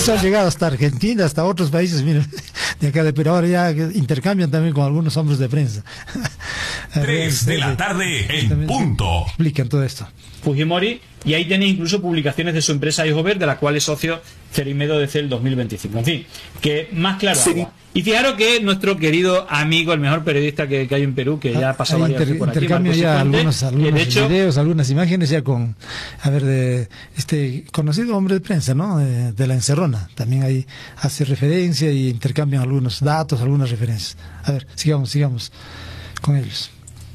Esto ha llegado hasta Argentina, hasta otros países, miren, de acá de Perú, ahora ya intercambian también con algunos hombres de prensa. 3 de la tarde en punto. Explican todo esto. Fujimori, y ahí tenéis incluso publicaciones de su empresa Ihover, de la cual es socio Cerimedo desde el 2025. En fin, que más claro agua. Y fijaros que nuestro querido amigo, el mejor periodista que hay en Perú, que ya ha pasado varias veces por aquí, intercambio ya algunos videos, algunas imágenes ya con, de este conocido hombre de prensa, ¿no? De La Encerrona. También ahí hace referencia y intercambian algunos datos, algunas referencias. A ver, sigamos con ellos.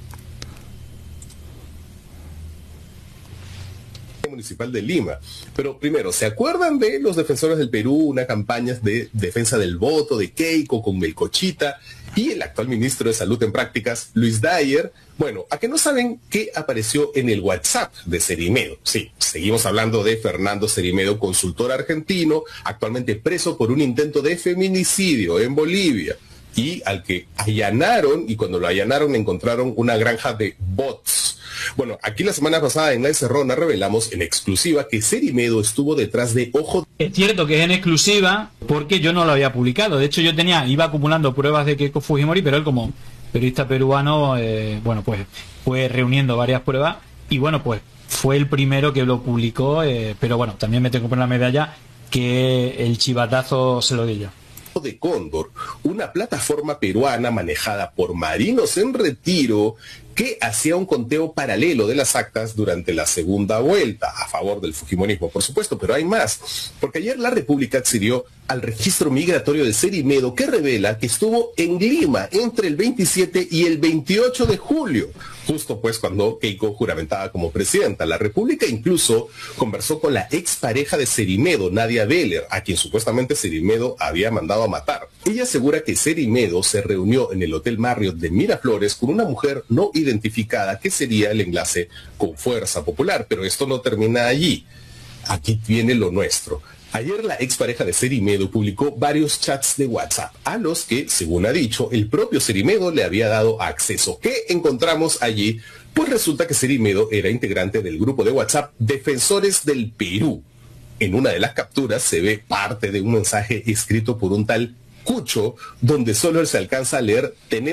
Municipal de Lima. Pero primero, ¿se acuerdan de los defensores del Perú, una campaña de defensa del voto de Keiko con Melcochita y el actual ministro de Salud en Prácticas, Luis Dyer? Bueno, ¿a qué no saben qué apareció en el WhatsApp de Cerimedo? Sí, seguimos hablando de Fernando Cerimedo, consultor argentino, actualmente preso por un intento de feminicidio en Bolivia, y al que allanaron, y cuando lo allanaron encontraron una granja de bots. Bueno, aquí la semana pasada en La Encerrona revelamos en exclusiva que Cerimedo estuvo detrás de Ojo. Es cierto que es en exclusiva porque yo no lo había publicado. De hecho, yo iba acumulando pruebas de Keiko Fujimori, pero él como periodista peruano, pues fue reuniendo varias pruebas y bueno, pues fue el primero que lo publicó, pero bueno, también me tengo que poner la medalla que el chivatazo se lo di yo. De Cóndor, una plataforma peruana manejada por marinos en retiro que hacía un conteo paralelo de las actas durante la segunda vuelta, a favor del fujimorismo, por supuesto, pero hay más, porque ayer La República accedió al registro migratorio de Cerimedo, que revela que estuvo en Lima entre el 27 y el 28 de julio, justo pues cuando Keiko juramentaba como presidenta. La República incluso conversó con la expareja de Cerimedo, Nadia Beller, a quien supuestamente Cerimedo había mandado a matar. Ella asegura que Cerimedo se reunió en el Hotel Marriott de Miraflores con una mujer no identificada, que sería el enlace con Fuerza Popular, pero esto no termina allí. Aquí viene lo nuestro. Ayer la expareja de Cerimedo publicó varios chats de WhatsApp a los que, según ha dicho, el propio Cerimedo le había dado acceso. ¿Qué encontramos allí? Pues resulta que Cerimedo era integrante del grupo de WhatsApp Defensores del Perú. En una de las capturas se ve parte de un mensaje escrito por un tal Cucho, donde solo se alcanza a leer: tenemos